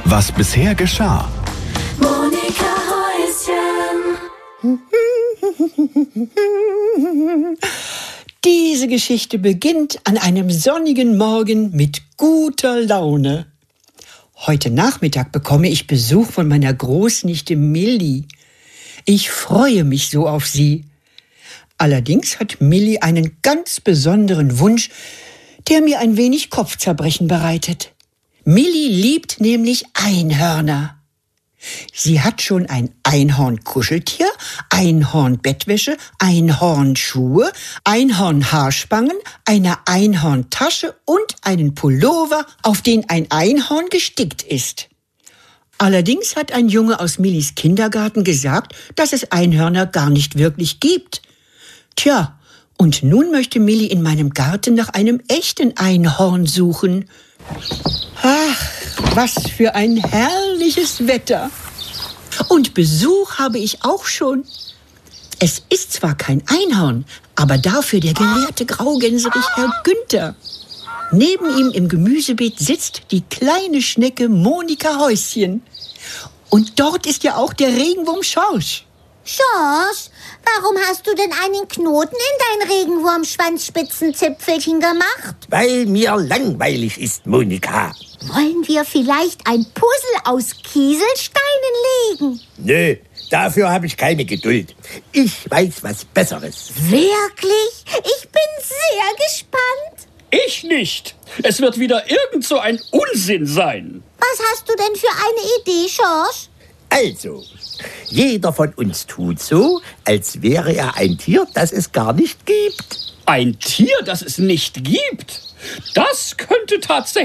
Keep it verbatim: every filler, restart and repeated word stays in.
Was bisher geschah. Monika Häuschen. Diese Geschichte beginnt an einem sonnigen Morgen mit guter Laune. Heute Nachmittag bekomme ich Besuch von meiner Großnichte Milli. Ich freue mich so auf sie. Allerdings hat Milli einen ganz besonderen Wunsch, der mir ein wenig Kopfzerbrechen bereitet. Milli liebt nämlich Einhörner. Sie hat schon ein Einhorn-Kuscheltier, Einhorn-Bettwäsche, Einhornschuhe, Einhorn-Haarspangen, eine Einhorntasche und einen Pullover, auf den ein Einhorn gestickt ist. Allerdings hat ein Junge aus Millis Kindergarten gesagt, dass es Einhörner gar nicht wirklich gibt. Tja, und nun möchte Milli in meinem Garten nach einem echten Einhorn suchen. Ach, was für ein herrliches Wetter. Und Besuch habe ich auch schon. Es ist zwar kein Einhorn, aber dafür der gelehrte Graugänserich Herr Günther. Neben ihm im Gemüsebeet sitzt die kleine Schnecke Monika Häuschen. Und dort ist ja auch der Regenwurm Schorsch. Schorsch, warum hast du denn einen Knoten in dein Regenwurmschwanzspitzenzipfelchen gemacht? Weil mir langweilig ist, Monika. Wollen wir vielleicht ein Puzzle aus Kieselsteinen legen? Nö, dafür habe ich keine Geduld. Ich weiß was Besseres. Wirklich? Ich bin sehr gespannt. Ich nicht. Es wird wieder irgend so ein Unsinn sein. Was hast du denn für eine Idee, Schorsch? Also, jeder von uns tut so, als wäre er ein Tier, das es gar nicht gibt. Ein Tier, das es nicht gibt? Das könnte tatsächlich